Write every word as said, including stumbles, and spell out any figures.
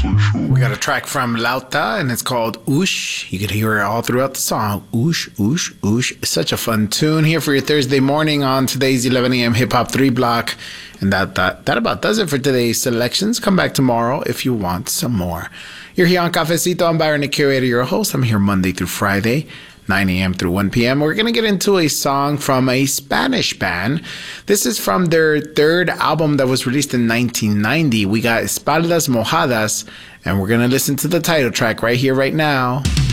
We got a track from Lauta, and it's called Oosh. You could hear it all throughout the song. Oosh, oosh, oosh. It's such a fun tune here for your Thursday morning on today's eleven a.m. Hip Hop three block. And that, that, that about does it for today's selections. Come back tomorrow if you want some more. You're here on Cafecito. I'm Byron, the curator, your host. I'm here Monday through Friday, nine a.m. through one p.m. We're going to get into a song from a Spanish band. This is from their third album that was released in nineteen ninety. We got Espaldas Mojadas, and we're going to listen to the title track right here, right now.